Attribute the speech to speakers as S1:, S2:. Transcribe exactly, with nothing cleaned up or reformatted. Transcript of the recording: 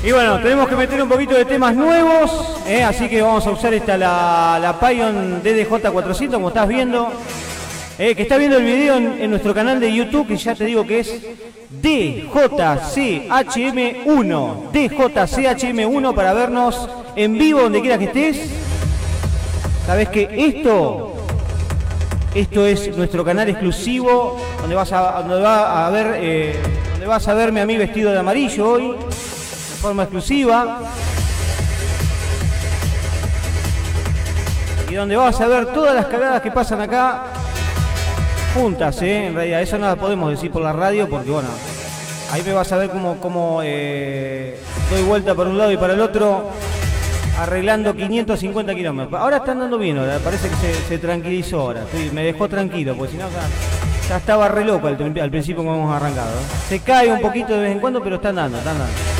S1: Y bueno, tenemos que meter un poquito de temas nuevos, ¿eh? Así que vamos a usar esta la, la Pion D D J cuatrocientos, como estás viendo. Eh, que está viendo el video en, en nuestro canal de YouTube, que ya te digo que es D J C H M uno. D J C H M uno para vernos en vivo donde quiera que estés. Sabes que esto, esto es nuestro canal exclusivo, donde vas a, donde va a ver, eh, donde vas a verme a mí vestido de amarillo hoy, de forma exclusiva. Y donde vas a ver todas las cagadas que pasan acá juntas, ¿eh? En realidad eso no lo podemos decir por la radio porque, bueno, ahí me vas a ver cómo, cómo eh, doy vuelta por un lado y para el otro arreglando quinientos cincuenta kilómetros. Ahora está andando bien, ahora parece que se, se tranquilizó ahora. Sí, me dejó tranquilo, porque si no ya, ya estaba re loco al, al principio como hemos arrancado, ¿eh? Se cae un poquito de vez en cuando, pero está andando, está andando.